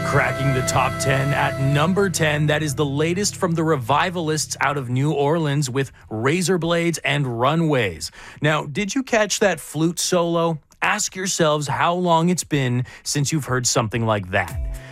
Cracking the top 10 at number 10. That is the latest from the Revivalists out of New Orleans with Razor Blades and Runways. Now, did you catch that flute solo? Ask yourselves how long it's been since you've heard something like that.